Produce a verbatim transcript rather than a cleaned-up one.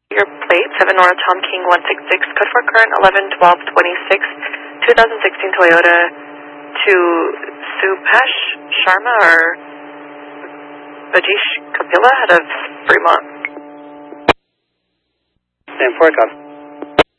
Your plate, seven Nora Tom King one six six, code for current eleven twelve twenty-six, twenty sixteen Toyota to Supash Sharma or Bajish Kapila out of Fremont. Stand for it,